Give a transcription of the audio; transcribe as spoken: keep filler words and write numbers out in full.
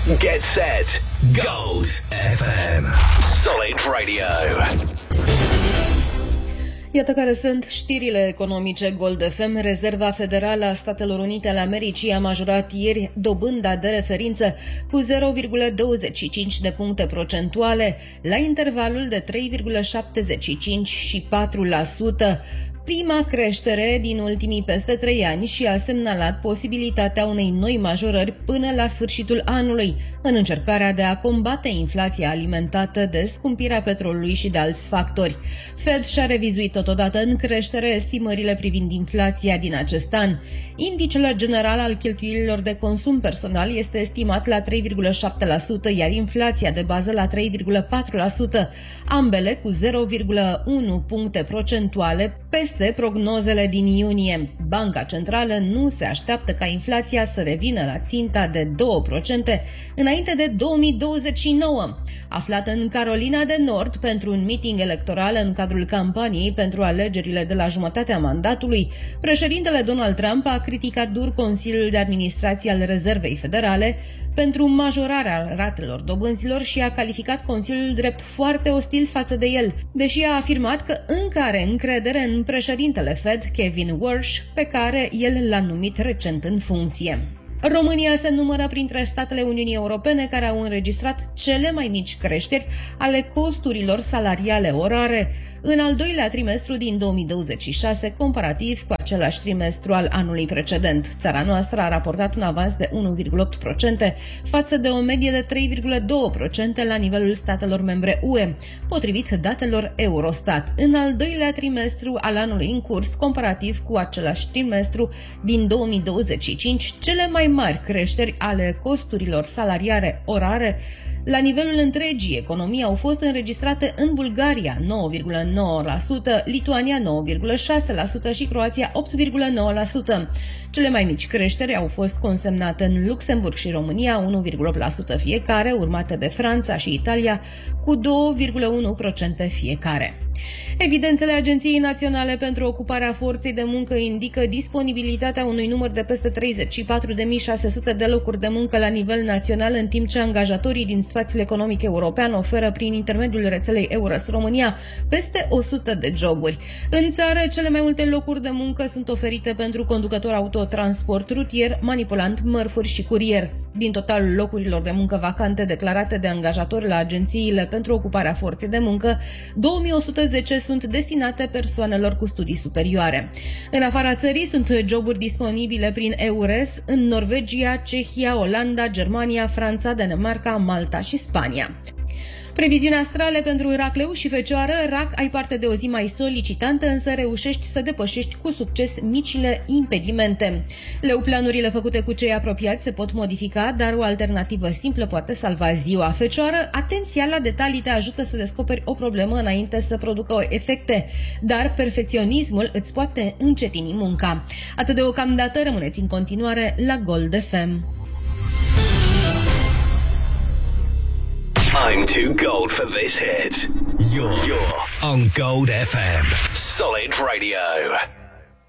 Get set. Gold F M. Solid Radio. Iată care sunt știrile economice Gold F M. Rezerva Federală a Statelor Unite ale Americii a majorat ieri dobânda de referință cu zero virgulă douăzeci și cinci de puncte procentuale la intervalul de trei virgulă șaptezeci și cinci și patru la sută. Prima creștere din ultimii peste trei ani și a semnalat posibilitatea unei noi majorări până la sfârșitul anului, în încercarea de a combate inflația alimentată de scumpirea petrolului și de alți factori. Fed și-a revizuit totodată în creștere estimările privind inflația din acest an. Indicele general al cheltuielilor de consum personal este estimat la trei virgulă șapte la sută, iar inflația de bază la trei virgulă patru la sută, ambele cu zero virgulă unu puncte procentuale peste prognozele din iunie. Banca Centrală nu se așteaptă ca inflația să revină la ținta de două la sută înainte de două mii douăzeci și nouă. Aflat în Carolina de Nord pentru un meeting electoral în cadrul campaniei pentru alegerile de la jumătatea mandatului, președintele Donald Trump a criticat dur Consiliul de Administrație al Rezervei Federale pentru majorarea ratelor dobânzilor și a calificat Consiliul drept foarte ostil față de el, deși a afirmat că încă are încredere în președintele Fed, Kevin Warsh, pe care el l-a numit recent în funcție. România se numără printre statele Uniunii Europene care au înregistrat cele mai mici creșteri ale costurilor salariale orare în al doilea trimestru din două mii douăzeci și șase, comparativ cu același trimestru al anului precedent. Țara noastră a raportat un avans de unu virgulă opt la sută față de o medie de trei virgulă doi la sută la nivelul statelor membre U E, potrivit datelor Eurostat. În al doilea trimestru al anului în curs, comparativ cu același trimestru din două mii douăzeci și cinci, cele mai mari creșteri ale costurilor salariare orare la nivelul întregii economii au fost înregistrate în Bulgaria nouă virgulă nouă la sută, Lituania nouă virgulă șase la sută și Croația opt virgulă nouă la sută. Cele mai mici creșteri au fost consemnate în Luxemburg și România unu virgulă opt la sută fiecare, urmate de Franța și Italia cu doi virgulă unu la sută fiecare. Evidențele Agenției Naționale pentru Ocuparea Forței de Muncă indică disponibilitatea unui număr de peste treizeci și patru de mii șase sute de locuri de muncă la nivel național, în timp ce angajatorii din spațiul economic european oferă prin intermediul rețelei EURES România peste o sută de joburi. În țară, cele mai multe locuri de muncă sunt oferite pentru conducător auto, transport rutier, manipulant mărfuri și curier. Din totalul locurilor de muncă vacante declarate de angajatori la agențiile pentru ocuparea forței de muncă, două mii o sută zece sunt destinate persoanelor cu studii superioare. În afara țării sunt joburi disponibile prin EURES în Norvegia, Cehia, Olanda, Germania, Franța, Danemarca, Malta și Spania. Previziunea astrale pentru racleu și fecioară. Rac, ai parte de o zi mai solicitantă, însă reușești să depășești cu succes micile impedimente. Leu, planurile făcute cu cei apropiați se pot modifica, dar o alternativă simplă poate salva ziua. Fecioară, atenția la detalii te ajută să descoperi o problemă înainte să producă efecte, dar perfecționismul îți poate încetini munca. Atât deocamdată, rămâneți în continuare la Gold F M. I'm too gold for this hit. You're, you're on Gold F M. Solid Radio.